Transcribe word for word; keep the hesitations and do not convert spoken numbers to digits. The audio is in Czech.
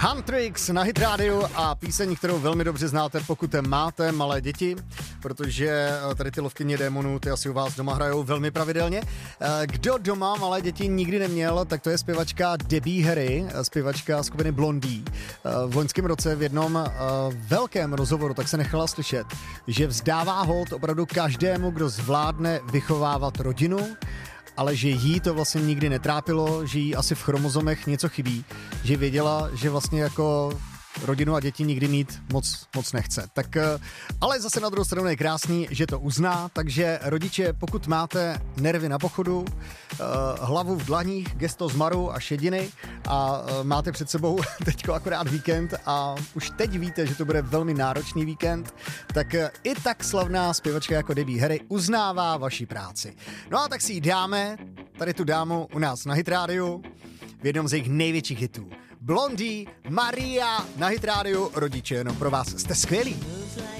Huntrix na Hit Radio a píseň, kterou velmi dobře znáte, pokud máte malé děti, protože tady ty lovkyně démonů, ty asi u vás doma hrajou velmi pravidelně. Kdo doma malé děti nikdy neměl, tak to je zpěvačka Debbie Harry, zpěvačka skupiny Blondie. V loňském roce v jednom velkém rozhovoru tak se nechala slyšet, že vzdává hold opravdu každému, kdo zvládne vychovávat rodinu, ale že jí to vlastně nikdy netrápilo, že jí asi v chromozomech něco chybí, že věděla, že vlastně jako rodinu a děti nikdy mít moc, moc nechce. Tak, ale zase na druhou stranu je krásný, že to uzná, takže rodiče, pokud máte nervy na pochodu, hlavu v dlaních, gesto zmaru a šediny a máte před sebou teďko akorát víkend a už teď víte, že to bude velmi náročný víkend, tak i tak slavná zpěvačka jako Debbie Harry uznává vaši práci. No a tak si ji dáme, tady tu dámu u nás na Hit Radio, v jednom z jejich největších hitů. Blondie, Maria na Hit Radio, rodiče, no pro vás jste skvělí.